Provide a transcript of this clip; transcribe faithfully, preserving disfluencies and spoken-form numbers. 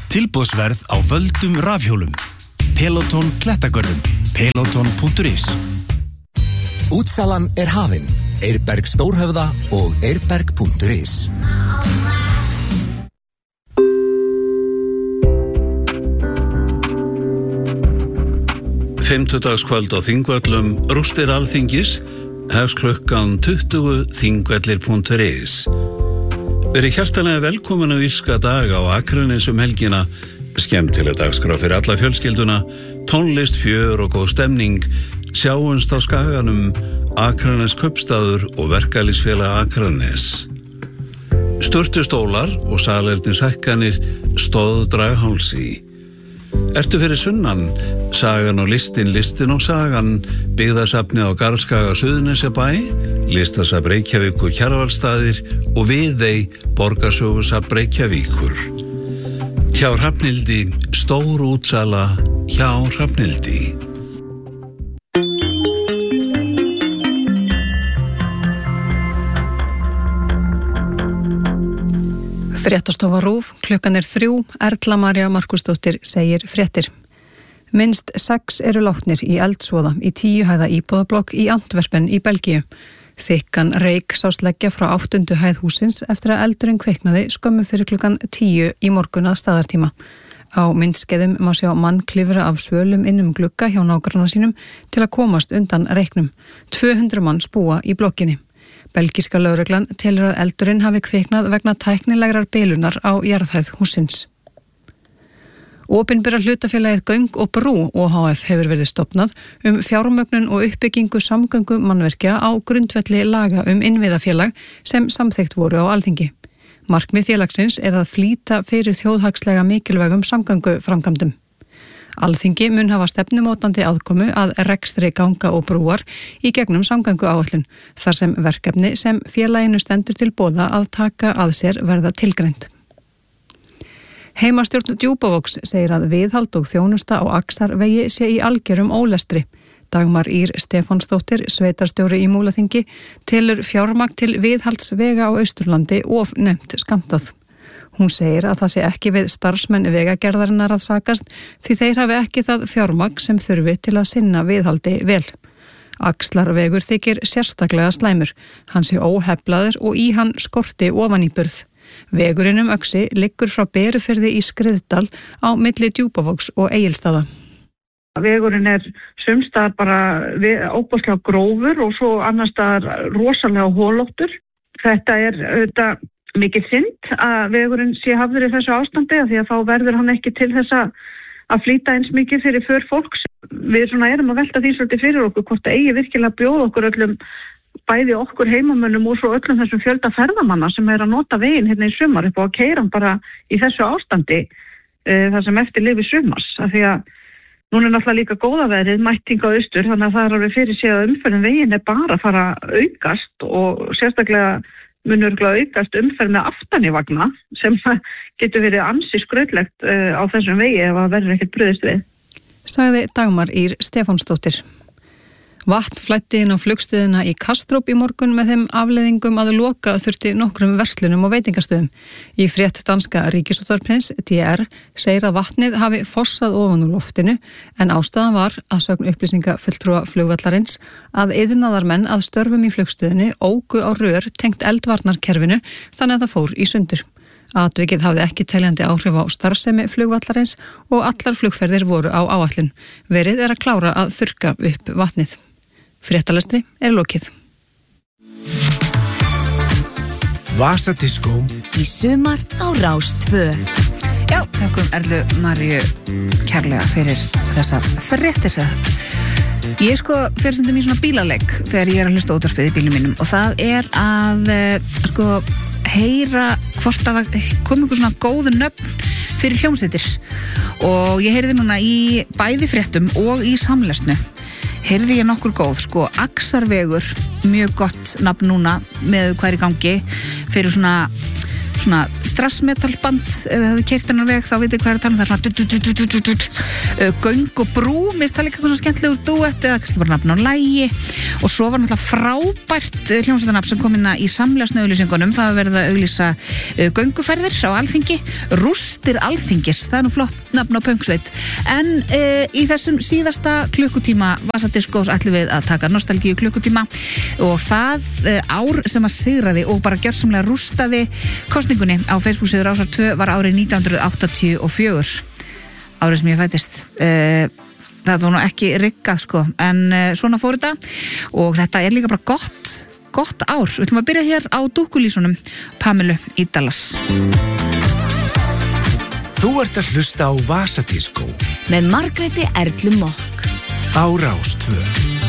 Tilboðsverð á völdum rafhjólum. Peloton Klettagörðum. Peloton punktur is. Útsalan er hafin. Eirberg Stórhöfða og eirberg punktur is. Fimmtudagskvöld á Þingvöllum, rústir Alþingis, hefst klukkan tuttugu þingvellir punktur is. Verið hjartanlega velkomin á írska daga á Akranesi um helgina, skemmtileg dagskrá fyrir alla fjölskylduna, tónlist, fjör og góð stemning, sjáumst á Skaganum, Akranes kaupstaður og verkalýðsfélag Akranes. Sturtustólar og salernishækkanir stóð Draghálsi. Ertu fyrir sunnan, sagan og listin, listin og sagan, byggðasafni á Garðskaga Suðurnesjabæ, listasafn Reykjavíkur Kjarvalsstaðir og Viðey borgarsögusafn Reykjavíkur. Hjá Hrafnhildi, stór útsala hjá Hrafnhildi. Fréttastofa RÚV, klukkan er þrjú, Erla María Markúsdóttir segir fréttir. Minnst sex eru látnir í eldsvoða í tíu hæða íbúðablokk í Antwerpen í Belgíu. Þykkan reik sást leggja frá áttundu hæð húsins eftir að eldurinn kviknaði skömmu fyrir klukkan tíu í morgun að staðartíma. Á myndskeiðum má sjá mann klifra af svölum innum glugga hjá nágranna sínum til að komast undan reiknum. tvö hundruð manns búa í blokkinni. Belgíska lögreglan telur að eldurinn hafi kviknað vegna tæknilegrar bilunar á jarðhæð hússins. Opinbera hlutafélagið Göng og Brú O H F hefur verið stofnað um fjármögnun og uppbyggingu samgöngu mannverkja á grundvelli laga um innviðafélag sem samþykkt voru á Alþingi. Markmið félagsins er að flýta fyrir þjóðhagslega mikilvægum samgönguframkvæmdum. Alþingi mun hafa stefnumótandi aðkomu að rekstri ganga og brúar í gegnum samgönguáætlun, þar sem verkefni sem félaginu stendur til boða að taka að sér verða tilgreind. Heimastjórn Djúpavogs segir að viðhald og þjónusta á Axarvegi sé í algjörum ólestri. Dagmar Ýr Stefánsdóttir, sveitarstjóri í Múlaþingi, telur fjármagn til viðhaldsvega á Austurlandi of nefnt skammtað. Hún segir að það sé ekki við starfsmenn vegagerðarinnar að sakast því þeir hafi ekki það fjármagn sem þurfi til að sinna viðhaldi vel. Axlarvegur þykir sérstaklega slæmur. Hann sé óheflaður og í hann skorti ofan í burð. Vegurinn um Öxi liggur frá Berufirði í Skriðdal á milli Djúpavogs og Egilsstaða. Vegurinn er sumstaðar bara óbúslega grófur og svo annars staðar rosalega holóttur. Þetta er auðvitað mikið synd að vegurinn sé hafður í þessu ástandi af því að þá verður hann ekki til þess að, að flýta eins mikið fyrir för fólks. Við svona erum að velta því svolítið fyrir okkur hvort það eigi virkilega bjóða okkur öllum, bæði okkur heimamönnum og svo öllum þessum fjölda ferðamanna sem er að nota veginn hérna í sumar upp á að keyra hann bara í þessu ástandi e, þar sem eftir lifi sumars. Af því að núna er náttúrulega líka góða veðrið mætting á austur þannig að það er alveg fyrir sig að umferðin veginn er bara að fara að aukast og sérstaklega munur aukast umferð með aftan í vagna sem getur verið ansi skrautlegt á þessum vegi ef það verður ekkert brugðist við. Sagði Dagmar Ýr Stefánsdóttir. Vatn flæddi inn á flugstöðina í Kastrup í morgun með þeim afleiðingum að loka þurfti nokkrum verslunum og veitingastöðum. Í frétt danska Ríkisútvarpsins D R segir að vatnið hafi fossað ofan úr loftinu en ástæðan var að sögn upplýsinga fulltrúa flugvallarins að iðnaðarmenn að störfum í flugstöðinu óku á rör tengt eldvarnarkerfinu þannig að það fór í sundur. Atvikið hafði ekki teljandi áhrif á starfsemi flugvallarins og allar flugferðir voru á áætlun. Verið er að klára að þurrka upp vatnið. Fréttalestri er lokið. Vasadiskó í sumar á Rás tvö. Já, þakkum Erlu Maríu kærlega fyrir þessar fréttir. Ég sko fyrir stundum í svona bílaleik þegar ég er að hlusta útvarpið í bílum mínum og það er að sko heyra hvort að það kom einhver svona góðu nöfn fyrir hljómsveitir og ég heyrði núna í bæði fréttum og í samlesnu heyrði ég nokkur góð, sko Axarvegur, mjög gott nafn núna með hvað er í gangi fyrir svona, svona þrassmetalband, ef þið hefðu keyrt hennar veg þá vitið hvað er að tala um, það er svona göng og brú, mist það líka eitthvað svona skemmtilegur duett eða kannski bara nafn á lagi og svo var náttúrulega frábært hljómsveitarnafn sem kom inn í samlegsnauðlýsingunum, það var verið að auglýsa gönguferðir á Alþingi, Rústir Alþingis, það er nú flott nafn á pönksveit, en e, í þessum síðasta klukkutíma Vasadiskós ætlum við að taka nostalgíu klukkutíma og það e, ár sem að sigraði og bara gjörsamlega rústaði kosningunni á Facebook síður Rásar tvö var árið nítján hundruð áttatíu og fjögur, árið sem ég fættist. e, það var nú ekki riggað sko, en e, svona fór þetta og þetta er líka bara gott gott ár. Við ætlum að byrja hér á dúkkulísunum Pamelu í Dallas. Þú ert að hlusta á Vasadiskó með Margréti Erlu Mokk á Rás tvö.